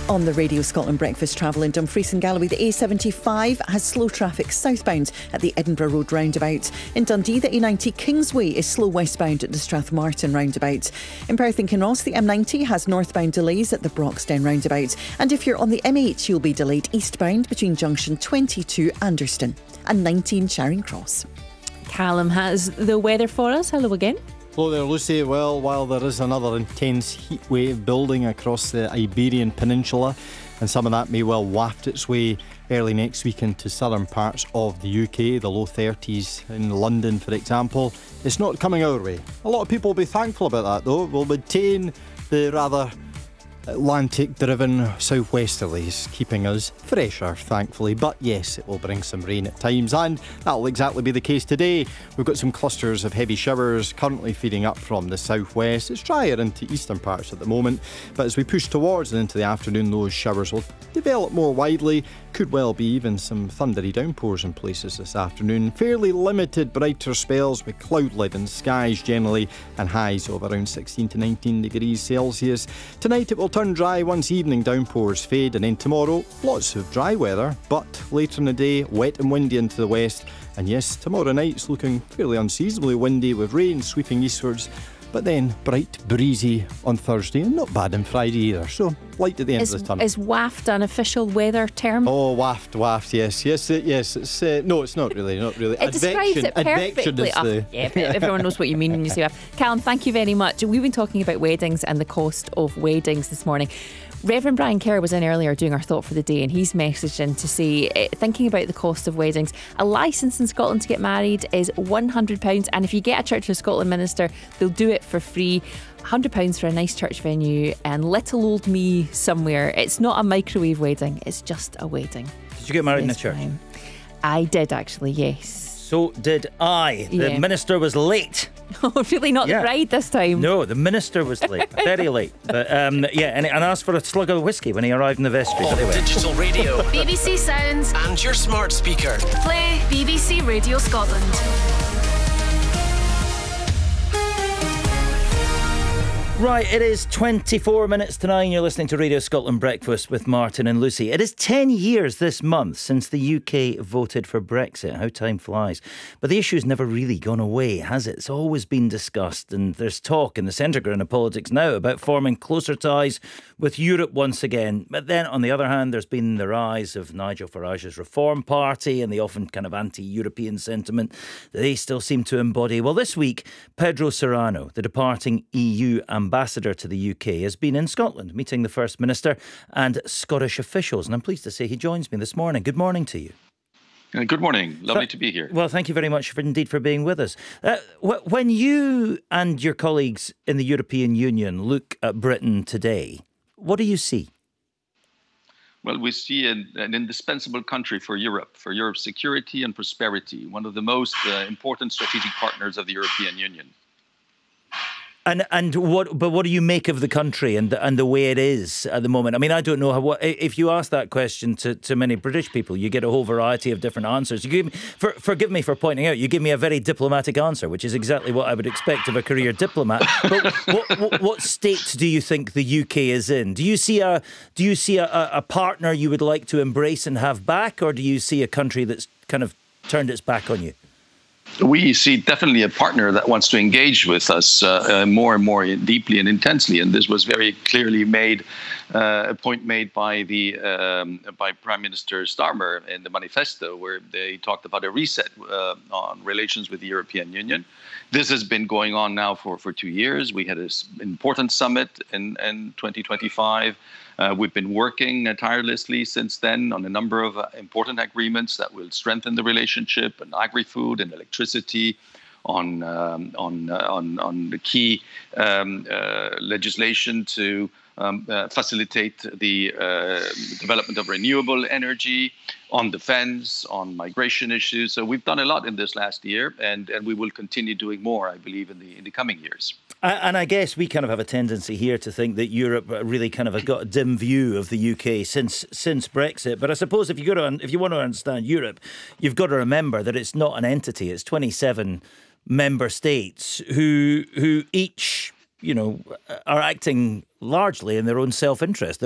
On the Radio Scotland Breakfast Travel in Dumfries and Galloway, the A75 has slow traffic southbound at the Edinburgh Road roundabout. In Dundee, the A90 Kingsway is slow westbound at the Strathmartin roundabout. In Perth and Kinross, the M90 has northbound delays at the Broxdown roundabout. And if you're on the M8, you'll be delayed eastbound between junction 22 Anderston and 19 Charing Cross. Callum has the weather for us. Hello again. Hello there, Lucy. Well, while there is another intense heat wave building across the Iberian Peninsula, and some of that may well waft its way early next week into southern parts of the UK, the low 30s in London, for example, it's not coming our way. A lot of people will be thankful about that, though. We'll maintain the rather Atlantic-driven southwesterlies, keeping us fresher, thankfully. But yes, it will bring some rain at times, and that'll exactly be the case today. We've got some clusters of heavy showers currently feeding up from the southwest. It's drier into eastern parts at the moment, but as we push towards and into the afternoon, those showers will develop more widely. Could well be even some thundery downpours in places this afternoon. Fairly limited brighter spells with cloud-laden skies generally, and highs of around 16 to 19 degrees Celsius. Tonight it will turn dry once evening downpours fade, and then tomorrow lots of dry weather, but later in the day wet and windy into the west. And yes, tomorrow night's looking fairly unseasonably windy with rain sweeping eastwards, but then bright, breezy on Thursday, and not bad on Friday either. So light at the end of the tunnel. Is waft an official weather term? Oh, waft, yes. It's no, it's not really. It describes it perfectly. Everyone knows what you mean when you say waft. Callum, thank you very much. We've been talking about weddings and the cost of weddings this morning. Reverend Brian Kerr was in earlier doing our thought for the day, and he's messaged in to say, thinking about the cost of weddings, a licence in Scotland to get married is £100, and if you get a Church of Scotland minister, they'll do it for free. £100 for a nice church venue and little old me somewhere. It's not a microwave wedding, it's just a wedding. Did you get married in a church? I did, actually, yes. So did I. Yeah. The minister was late. Oh, really? Not the bride this time? No, the minister was late. Very late. But and asked for a slug of whiskey when he arrived in the vestry. On digital radio, BBC Sounds, and your smart speaker. Play BBC Radio Scotland. Right, it is 24 minutes to 9. You're listening to Radio Scotland Breakfast with Martin and Lucy. It is 10 years this month since the UK voted for Brexit. How time flies. But the issue's never really gone away, has it? It's always been discussed, and there's talk in the centre ground of politics now about forming closer ties with Europe once again. But then, on the other hand, there's been the rise of Nigel Farage's Reform Party and the often kind of anti-European sentiment that they still seem to embody. Well, this week, Pedro Serrano, the departing EU ambassador to the UK, has been in Scotland meeting the First Minister and Scottish officials, and I'm pleased to say he joins me this morning. Good morning to you. Good morning. Lovely to be here. Well, thank you very much for being with us. When you and your colleagues in the European Union look at Britain today, what do you see? Well, we see an indispensable country for Europe's security and prosperity, one of the most important strategic partners of the European Union. And what do you make of the country and the way it is at the moment? I mean, I don't know if you ask that question to many British people, you get a whole variety of different answers. Forgive me for pointing out, you give me a very diplomatic answer, which is exactly what I would expect of a career diplomat. But what state do you think the UK is in? Do you see a partner you would like to embrace and have back, or do you see a country that's kind of turned its back on you? We see definitely a partner that wants to engage with us more and more deeply and intensely, and this was very clearly a point made by Prime Minister Starmer in the manifesto, where they talked about a reset on relations with the European Union. This has been going on now for 2 years. We had an important summit in 2025. We've been working tirelessly since then on a number of important agreements that will strengthen the relationship, and agri-food and electricity, on the key legislation to facilitate the development of renewable energy, on defense, on migration issues. So we've done a lot in this last year, and we will continue doing more, I believe, in the coming years. And I guess we kind of have a tendency here to think that Europe really kind of has got a dim view of the UK since Brexit. But I suppose if you want to understand Europe, you've got to remember that it's not an entity. It's 27 member states who each, are acting largely in their own self-interest.